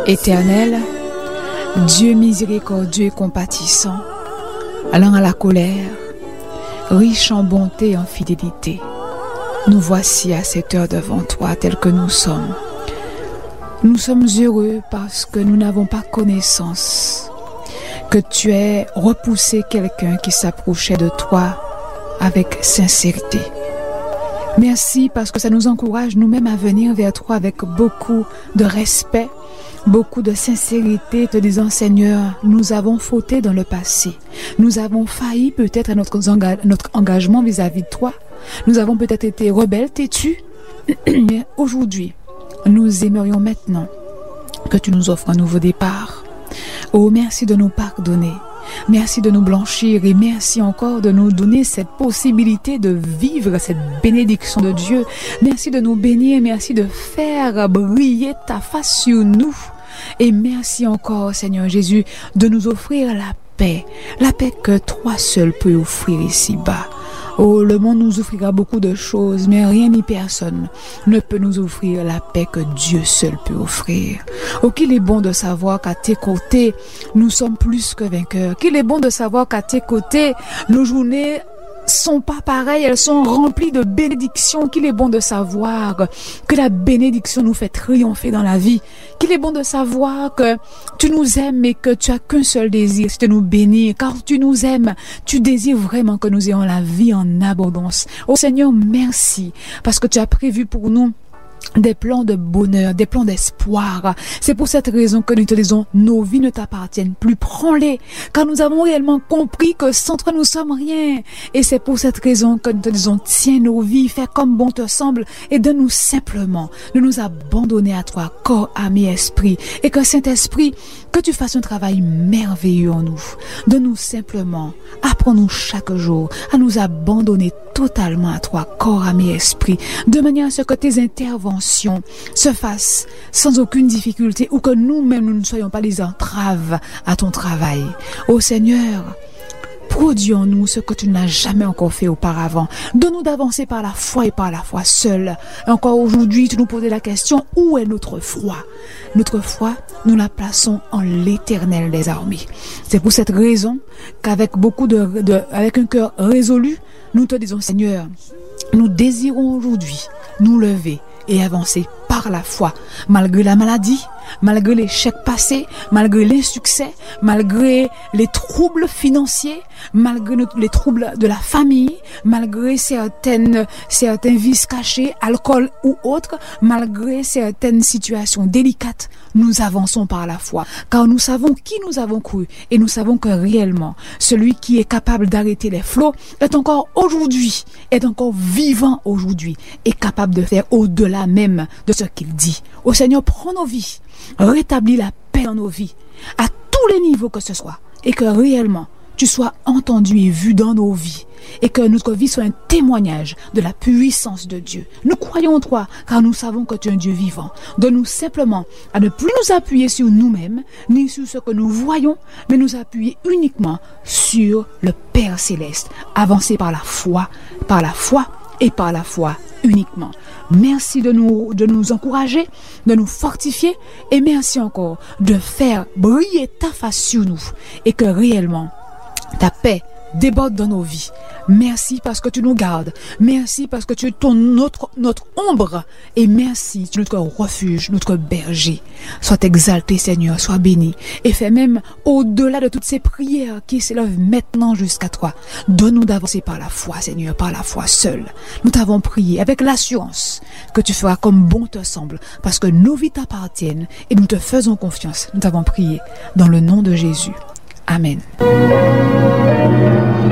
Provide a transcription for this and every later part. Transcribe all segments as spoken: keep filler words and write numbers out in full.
Éternel, Dieu miséricordieux et compatissant, allant à la colère, riche en bonté et en fidélité, nous voici à cette heure devant toi tel que nous sommes. Nous sommes heureux parce que nous n'avons pas connaissance que tu aies repoussé quelqu'un qui s'approchait de toi avec sincérité. Merci parce que ça nous encourage nous-mêmes à venir vers toi avec beaucoup de respect, beaucoup de sincérité, te disant Seigneur, nous avons fauté dans le passé. Nous avons failli peut-être à notre, enga- notre engagement vis-à-vis de toi. Nous avons peut-être été rebelles, têtus. Mais aujourd'hui, nous aimerions maintenant que tu nous offres un nouveau départ. Oh, merci de nous pardonner. Merci de nous blanchir et merci encore de nous donner cette possibilité de vivre cette bénédiction de Dieu. Merci de nous bénir, merci de faire briller ta face sur nous. Et merci encore, Seigneur Jésus, de nous offrir la paix, la paix que toi seul peux offrir ici-bas. Oh, le monde nous offrira beaucoup de choses, mais rien ni personne ne peut nous offrir la paix que Dieu seul peut offrir. Oh, qu'il est bon de savoir qu'à tes côtés, nous sommes plus que vainqueurs. Qu'il est bon de savoir qu'à tes côtés, nos journées sont pas pareilles, elles sont remplies de bénédictions. Qu'il est bon de savoir que la bénédiction nous fait triompher dans la vie. Qu'il est bon de savoir que tu nous aimes et que tu as qu'un seul désir, c'est de nous bénir. Car tu nous aimes, tu désires vraiment que nous ayons la vie en abondance. Oh Seigneur, merci parce que tu as prévu pour nous des plans de bonheur, des plans d'espoir. C'est pour cette raison que nous te disons, nos vies ne t'appartiennent plus. Prends-les, car nous avons réellement compris que sans toi nous sommes rien. Et c'est pour cette raison que nous te disons, tiens nos vies, fais comme bon te semble et donne-nous simplement de nous abandonner à toi, corps, âme et esprit. Et que Saint-Esprit, que tu fasses un travail merveilleux en nous. Donne-nous simplement, apprends-nous chaque jour à nous abandonner totalement à toi, corps, âme et esprit, de manière à ce que tes interventions se fassent sans aucune difficulté ou que nous-mêmes nous ne soyons pas les entraves à ton travail. Ô Seigneur, produis en nous ce que tu n'as jamais encore fait auparavant. Donne-nous d'avancer par la foi et par la foi seule. Et encore aujourd'hui, tu nous posais la question, où est notre foi? Notre foi, nous la plaçons en l'Éternel des armées. C'est pour cette raison qu'avec beaucoup de, de avec un cœur résolu, nous te disons, Seigneur, nous désirons aujourd'hui nous lever et avancer par la foi, malgré la maladie, malgré l'échec passé, malgré l'insuccès, malgré les troubles financiers, malgré les troubles de la famille, malgré certaines, certains vices cachés, alcool ou autres, malgré certaines situations délicates, nous avançons par la foi, car nous savons qui nous avons cru et nous savons que réellement, celui qui est capable d'arrêter les flots est encore aujourd'hui, est encore vivant aujourd'hui, et capable de faire au-delà même de ce qu'il dit. Ô Seigneur, prends nos vies, rétablis la paix dans nos vies, à tous les niveaux que ce soit, et que réellement, tu sois entendu et vu dans nos vies, et que notre vie soit un témoignage de la puissance de Dieu. Nous croyons en toi, car nous savons que tu es un Dieu vivant. Donne-nous simplement à ne plus nous appuyer sur nous-mêmes, ni sur ce que nous voyons, mais nous appuyer uniquement sur le Père Céleste. Avancer par la foi, par la foi et par la foi uniquement. Merci de nous, de nous encourager, de nous fortifier, et merci encore de faire briller ta face sur nous, et que réellement, ta paix déborde dans nos vies. Merci parce que tu nous gardes. Merci parce que tu es ton, notre, notre ombre. Et merci, tu es notre refuge, notre berger. Sois exalté, Seigneur, sois béni. Et fais même au-delà de toutes ces prières qui s'élèvent maintenant jusqu'à toi. Donne-nous d'avancer par la foi, Seigneur, par la foi seule. Nous t'avons prié avec l'assurance que tu feras comme bon te semble, parce que nos vies t'appartiennent et nous te faisons confiance. Nous t'avons prié dans le nom de Jésus. Amen.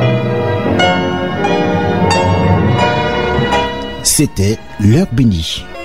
C'était l'heure bénie.